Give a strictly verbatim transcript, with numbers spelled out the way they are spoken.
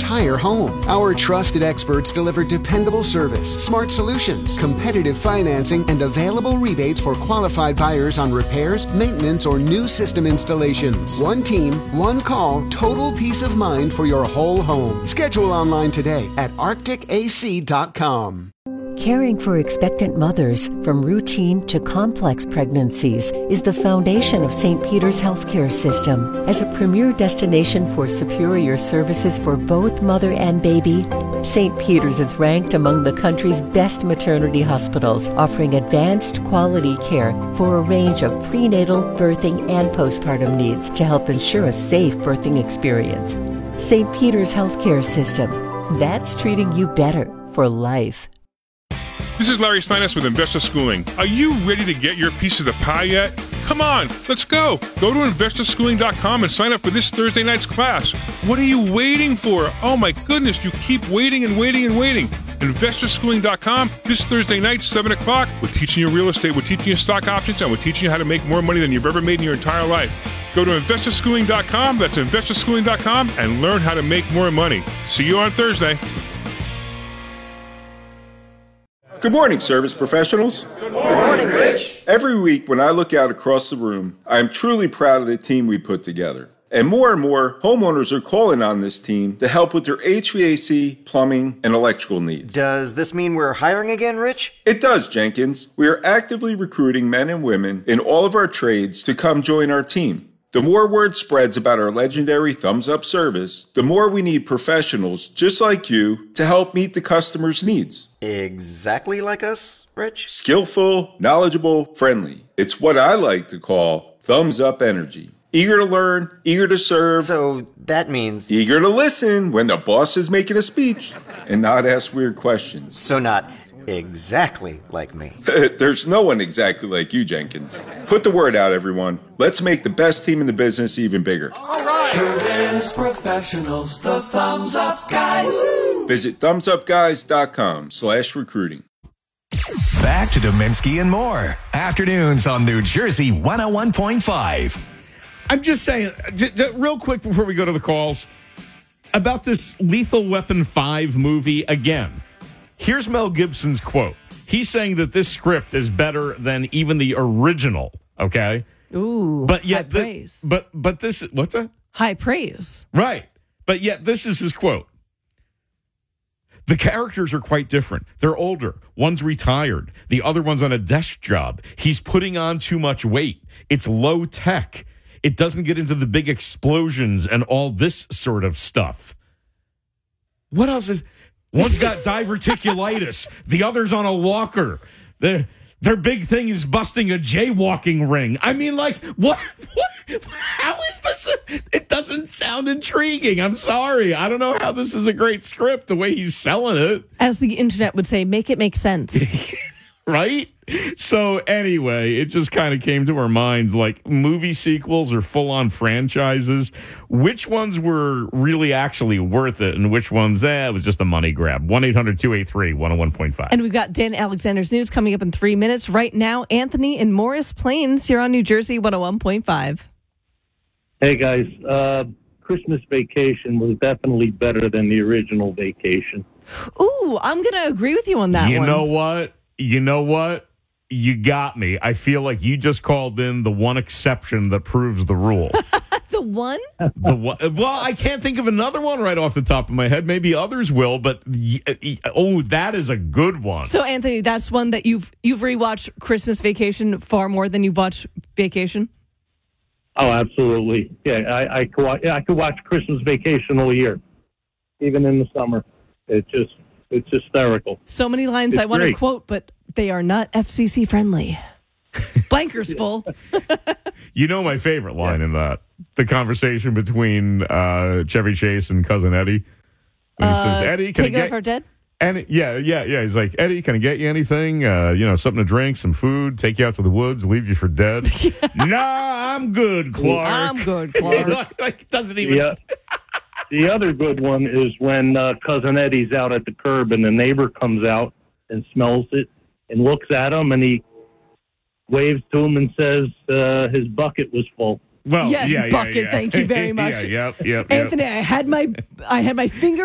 entire home. Our trusted experts deliver dependable service, smart solutions, competitive financing, and available rebates for qualified buyers on repairs, maintenance, or new system installations. One team, one call, total peace of mind for your whole home. Schedule online today at arctic a c dot com. Caring for expectant mothers, from routine to complex pregnancies, is the foundation of Saint Peter's Healthcare System. As a premier destination for superior services for both mother and baby, Saint Peter's is ranked among the country's best maternity hospitals, offering advanced quality care for a range of prenatal, birthing, and postpartum needs to help ensure a safe birthing experience. Saint Peter's Healthcare System. That's treating you better for life. This is Larry Steiness with Investor Schooling. Are you ready to get your piece of the pie yet? Come on, let's go. Go to investor schooling dot com and sign up for this Thursday night's class. What are you waiting for? Oh my goodness, you keep waiting and waiting and waiting. investor schooling dot com, this Thursday night, seven o'clock. We're teaching you real estate, we're teaching you stock options, and we're teaching you how to make more money than you've ever made in your entire life. Go to investor schooling dot com, that's investor schooling dot com, and learn how to make more money. See you on Thursday. Good morning, service professionals. Good morning, Rich. Every week when I look out across the room, I am truly proud of the team we put together. And more and more, homeowners are calling on this team to help with their H V A C, plumbing, and electrical needs. Does this mean we're hiring again, Rich? It does, Jenkins. We are actively recruiting men and women in all of our trades to come join our team. The more word spreads about our legendary Thumbs Up service, the more we need professionals just like you to help meet the customer's needs. Exactly like us, Rich? Skillful, knowledgeable, friendly. It's what I like to call Thumbs Up energy. Eager to learn, eager to serve. So that means... Eager to listen when the boss is making a speech and not ask weird questions. So not exactly like me. There's no one exactly like you, Jenkins. Put the word out, everyone. Let's make the best team in the business even bigger. All right. Service professionals, the Thumbs Up Guys. Visit thumbs up guys dot com slash recruiting. Back to Dominski and more. Afternoons on New Jersey one oh one point five. I'm just saying, j- j- real quick before we go to the calls, about this Lethal Weapon five movie again. Here's Mel Gibson's quote. He's saying that this script is better than even the original, okay? Ooh, but yet high the, praise. But, but this, what's that? High praise. Right. But yet this is his quote. The characters are quite different. They're older. One's retired. The other one's on a desk job. He's putting on too much weight. It's low tech. It doesn't get into the big explosions and all this sort of stuff. What else is... One's got diverticulitis. The other's on a walker. Their, their big thing is busting a jaywalking ring. I mean, like, what, what? How is this? A, it doesn't sound intriguing. I'm sorry. I don't know how this is a great script, the way he's selling it. As the internet would say, make it make sense. Right? So anyway, it just kind of came to our minds, like movie sequels or full-on franchises. Which ones were really actually worth it and which ones, eh, it was just a money grab. one eight hundred two eight three one oh one point five. And we've got Dan Alexander's news coming up in three minutes. Right now, Anthony in Morris Plains here on New Jersey one oh one point five. Hey, guys. Uh, Christmas Vacation was definitely better than the original Vacation. Ooh, I'm going to agree with you on that you one. You know what? You know what? You got me. I feel like you just called in the one exception that proves the rule. The one? The one? Well, I can't think of another one right off the top of my head. Maybe others will, but oh, that is a good one. So, Anthony, that's one that you've you've rewatched Christmas Vacation far more than you've watched Vacation? Oh, absolutely. Yeah, I, I, could, watch, I could watch Christmas Vacation all year, even in the summer. It just... It's hysterical. So many lines it's I want great. to quote, but they are not F C C friendly. Blankers full. You know my favorite line yeah. in that. The conversation between uh, Chevy Chase and Cousin Eddie. When he uh, says, Eddie, can take I it get... off our dead? And yeah, yeah, yeah. He's like, Eddie, can I get you anything? Uh, you know, something to drink, some food, take you out to the woods, leave you for dead? Nah, I'm good, Clark. I'm good, Clark. Like, doesn't even... Yeah. The other good one is when uh, Cousin Eddie's out at the curb and the neighbor comes out and smells it and looks at him and he waves to him and says uh, his bucket was full. Well, yes, yeah, bucket. Yeah, yeah. Thank you very much, yeah, yep, yep, Anthony. Yep. I had my I had my finger